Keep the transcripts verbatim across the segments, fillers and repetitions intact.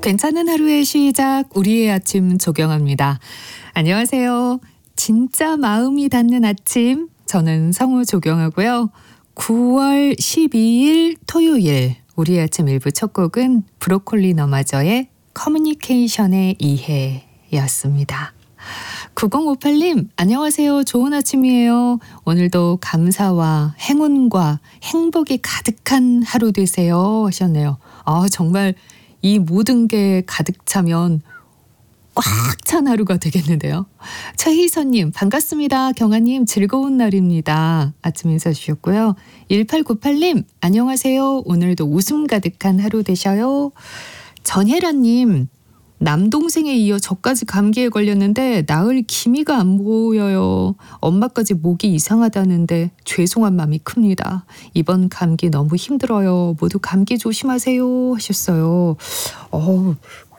괜찮은 하루의 시작, 우리의 아침 조경합니다. 안녕하세요. 진짜 마음이 닿는 아침, 저는 성우 조경하고요. 구월 십이일 토요일, 우리의 아침 일부 첫 곡은 브로콜리 너마저의 커뮤니케이션의 이해였습니다. 구공오팔님, 안녕하세요. 좋은 아침이에요. 오늘도 감사와 행운과 행복이 가득한 하루 되세요 하셨네요. 아, 정말 이 모든 게 가득 차면 꽉 찬 하루가 되겠는데요. 최희선님, 반갑습니다. 경아님, 즐거운 날입니다. 아침 인사 주셨고요. 일팔구팔님, 안녕하세요. 오늘도 웃음 가득한 하루 되셔요. 전혜라님, 남동생에 이어 저까지 감기에 걸렸는데 나을 기미가 안 보여요. 엄마까지 목이 이상하다는데 죄송한 마음이 큽니다. 이번 감기 너무 힘들어요. 모두 감기 조심하세요 하셨어요. 어,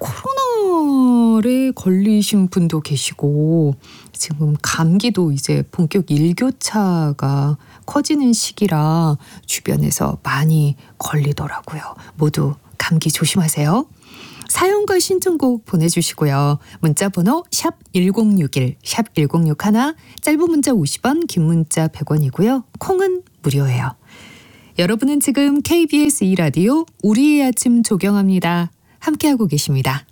코로나에 걸리신 분도 계시고 지금 감기도 이제 본격 일교차가 커지는 시기라 주변에서 많이 걸리더라고요. 모두 감기 조심하세요. 사연과 신청곡 보내주시고요. 문자번호 샵 일공육일, 샵 일공육일, 짧은 문자 오십 원, 긴 문자 백 원이고요. 콩은 무료예요. 여러분은 지금 케이비에스 이 라디오 우리의 아침 조경합니다. 함께하고 계십니다.